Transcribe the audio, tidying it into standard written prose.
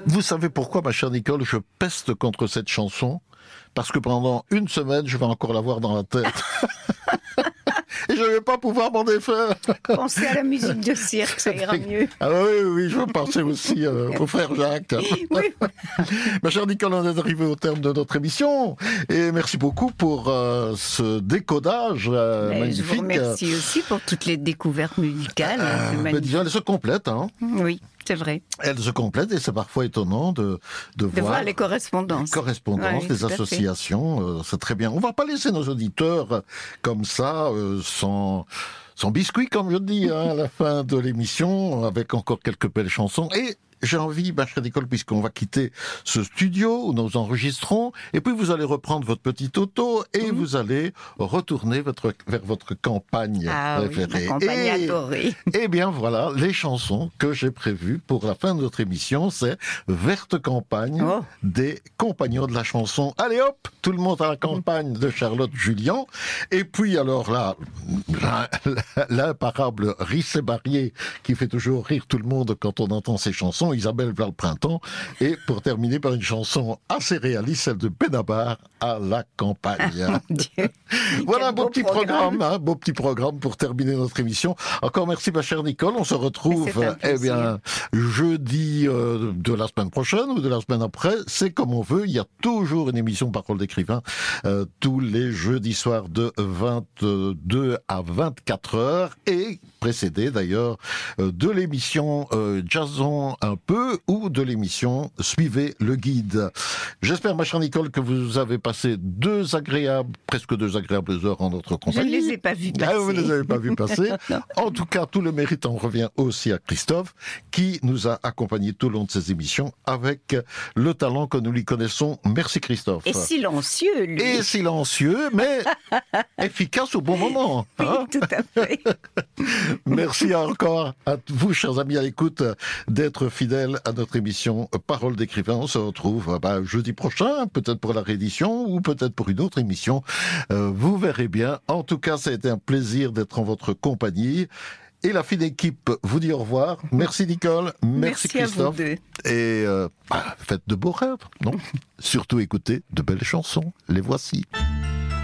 Vous savez pourquoi, ma chère Nicole, je peste contre cette chanson? Parce que pendant une semaine, je vais encore l'avoir dans la tête. Et je ne vais pas pouvoir m'en défaire. Pensez à la musique de cirque, ça ira mieux. Ah oui, je veux penser aussi au frère Jacques. Oui. Ma chère Nicole, on est arrivé au terme de notre émission. Et merci beaucoup pour ce décodage magnifique. Je vous remercie aussi pour toutes les découvertes musicales. C'est magnifique. Déjà, elles se complètent. Hein. Oui, c'est vrai. Elles se complètent et c'est parfois étonnant de voir les correspondances. Les les associations, c'est très bien. On ne va pas laisser nos auditeurs comme ça, sans biscuit, comme je dis, à la fin de l'émission, avec encore quelques belles chansons. Et j'ai envie, ma chère Nicole, puisqu'on va quitter ce studio où nous enregistrons, et puis vous allez reprendre votre petit auto et vous allez retourner vers votre campagne préférée. Ma campagne adorée. Eh bien voilà, les chansons que j'ai prévues pour la fin de notre émission, c'est Verte campagne des Compagnons de la chanson. Allez hop, tout le monde à la campagne de Charlotte Julien. Et puis alors là, l'imparable Rissé Barrier qui fait toujours rire tout le monde quand on entend ses chansons, Isabelle vers le printemps, et pour terminer par une chanson assez réaliste, celle de Benabar à la campagne. Voilà un beau petit programme pour terminer notre émission. Encore merci ma chère Nicole, on se retrouve jeudi de la semaine prochaine ou de la semaine après, c'est comme on veut, il y a toujours une émission Parole d'écrivain tous les jeudis soirs de 22 à 24 heures et précédé d'ailleurs de l'émission Jazzons un peu ou de l'émission Suivez le guide. J'espère, ma chère Nicole, que vous avez passé presque deux agréables heures en notre compagnie. Je ne les ai pas vues passer. Vous ne les avez pas vues passer. En tout cas, tout le mérite en revient aussi à Christophe, qui nous a accompagnés tout le long de ces émissions avec le talent que nous lui connaissons. Merci Christophe. Et silencieux, lui. Et silencieux, mais efficace au bon moment. Hein, oui, tout à fait. Merci encore à vous, chers amis à l'écoute, d'être fidèles à notre émission Parole d'écrivain. On se retrouve jeudi prochain, peut-être pour la réédition ou peut-être pour une autre émission. Vous verrez bien. En tout cas, ça a été un plaisir d'être en votre compagnie. Et la fine équipe vous dit au revoir. Merci Nicole, merci Christophe. À vous deux. Et faites de beaux rêves, non? Surtout écoutez de belles chansons. Les voici.